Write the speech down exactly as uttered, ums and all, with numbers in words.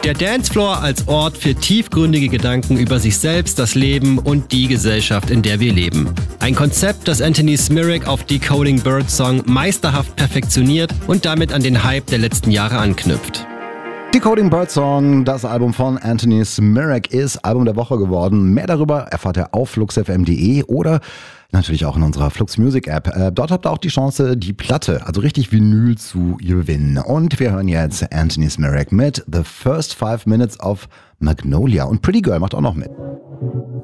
Der Dancefloor als Ort für tiefgründige Gedanken über sich selbst, das Leben und die Gesellschaft, in der wir leben. Ein Konzept, das Anthony Smirak auf Decoding Birdsong meisterhaft perfektioniert und damit an den Hype der letzten Jahre anknüpft. Decoding Birdsong, das Album von Anthony Smirak, ist Album der Woche geworden. Mehr darüber erfahrt ihr auf flux f m punkt d e oder natürlich auch in unserer Flux Music App. Äh, dort habt ihr auch die Chance, die Platte, also richtig Vinyl, zu gewinnen. Und wir hören jetzt Anthony Smirak mit The First Five Minutes of Magnolia. Und Pretty Girl macht auch noch mit.